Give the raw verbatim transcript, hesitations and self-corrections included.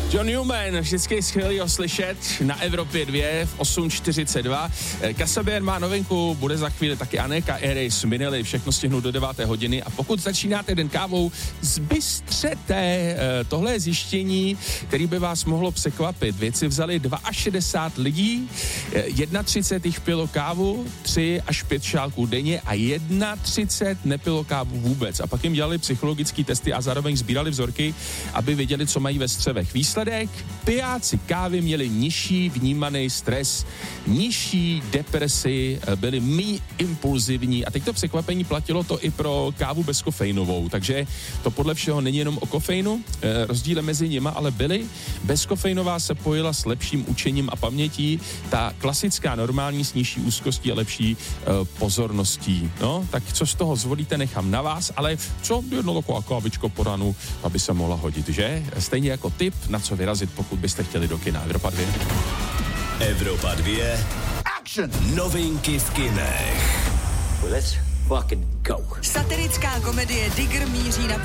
John Newman, vždycky skvělý ho slyšet na Evropě dva v osm čtyřicet dva. Kasabian má novinku, bude za chvíli taky Aneka Eris, Minely, všechno stihnu do deváté hodiny a pokud začínáte den kávou, zbystřete. Tohle je zjištění, který by vás mohlo překvapit. Vědci vzali šedesát dva lidí, třicet jedna jich pilo kávu, tři až pět šálků denně a třicet jedna nepilo kávu vůbec. A pak jim dělali psychologické testy a zároveň sbírali vzorky, aby věděli, co mají ve střevech. Výsledek? Pijáci kávy měli nižší vnímaný stres, nižší depresi, byli méně impulzivní a teď to překvapení platilo to i pro kávu bezkofeinovou, takže to podle všeho není jenom o kofeinu, rozdíly mezi nima ale byly. Bezkofeinová se pojila s lepším učením a pamětí, ta klasická normální s nižší úzkostí a lepší uh, pozorností. No, tak co z toho zvolíte, nechám na vás, ale co jedno taková kávičko po ranu, aby se mohla hodit, že? Stejně jako tip, na co vyrazit, pokud byste chtěli do kina. Evropa dva. Evropa dva. Action! Novinky v kinech. Well, let's fucking go. Satirická komedie Digger míří na